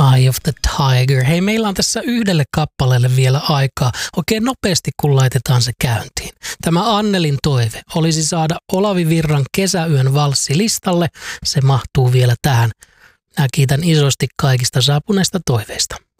Eye of the Tiger. Hei, meillä on tässä yhdelle kappaleelle vielä aikaa. Oikein nopeasti, kun laitetaan se käyntiin. Tämä Annelin toive olisi saada Olavi Virran Kesäyön valssi listalle. Se mahtuu vielä tähän. Minä kiitän isosti kaikista saapuneista toiveista.